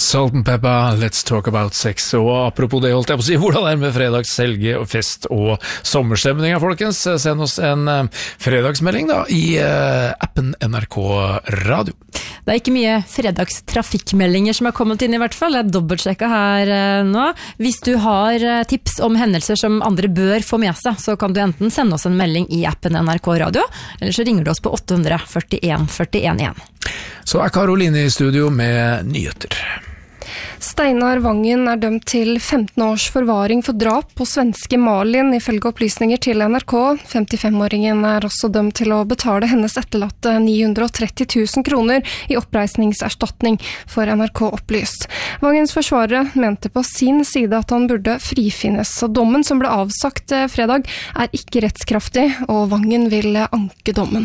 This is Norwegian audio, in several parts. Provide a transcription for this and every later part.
Salt and Pepper, let's talk about sex. Og apropos det, holdt jeg på å si, hvordan er det med fredagshelge og fest og sommerstemning, folkens? Send oss en fredagsmelding da, i appen NRK Radio. Det er ikke mye fredagstrafikkmeldinger som har kommet inn i hvert fall. Jeg har dobbeltsjekket her nå. Hvis du har tips om hendelser som andre bør få med seg, så kan du enten sende oss en melding i appen NRK Radio, eller så ringer du oss på 800 41 41 1. Så er Karoline i studio med nyheter. Steinar Vangen er dømt til 15 års forvaring for drap på svenske Malin, ifølge opplysninger til NRK. 55-åringen er også dømt til å betale hennes etterlatte 930 000 kroner i oppreisningserstatning, for NRK opplyst. Vangens forsvarere mente på sin side at han burde frifinnes, og dommen som ble avsagt fredag er ikke rettskraftig, og Vangen vil anke dommen.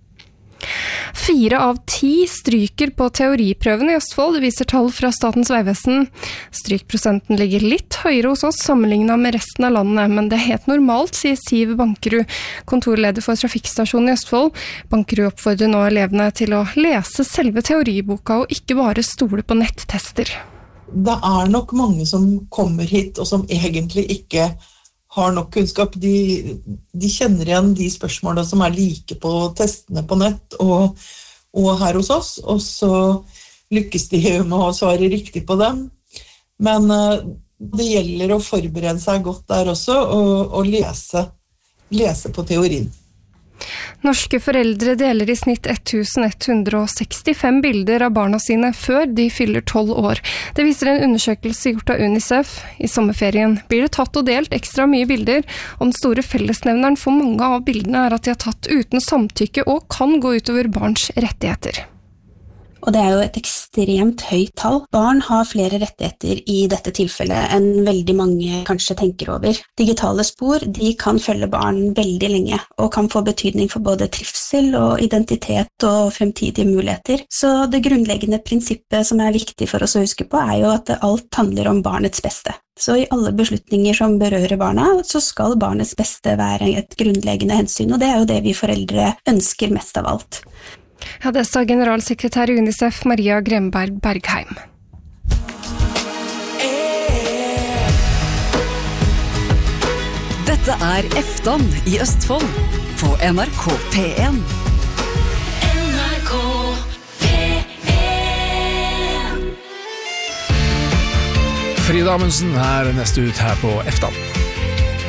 4 av 10 stryker på teoriprøven i Østfold, det viser tall fra Statens vegvesen. Strykprosenten ligger litt høyere hos oss sammenlignet med resten av landet, men det er helt normalt, sier Siv Bankerud, kontorleder for trafikkstasjonen i Østfold. Bankerud oppfordrer nå elevene til å lese selve teoriboka og ikke bare stole på nettester. Det er nok mange som kommer hit og som egentlig ikke har nok kunnskap. De kjenner igjen de spørsmålene som er like på testene på nett og her hos oss, og så lykkes de med å svare riktig på dem. Men det gjelder å forberede seg godt der også, og lese på teorien. Norske foreldre deler i snitt 1165 bilder av barna sine før de fyller 12 år. Det viser en undersøkelse gjort av UNICEF. I sommerferien blir det tatt og delt ekstra mye bilder, og den store fellesnevneren for mange av bildene er at de er tatt uten samtykke og kan gå utover barns rettigheter. Og det er jo et ekstremt høyt tall. Barn har flere rettigheter i dette tilfellet enn veldig mange kanskje tenker over. Digitale spor, de kan følge barn veldig lenge, og kan få betydning for både trivsel og identitet og fremtidige muligheter. Så det grunnleggende prinsippet som er viktig for oss å huske på er jo at alt handler om barnets beste. Så i alle beslutninger som berører barna, så skal barnets beste være et grunnleggende hensyn, og det er jo det vi foreldre ønsker mest av alt. Ja, det sa generalsekretær i UNICEF Maria Gremberg Bergheim. Dette er Eftan i Østfold på NRK P1. NRK Frida Amundsen er neste ut her på Eftan.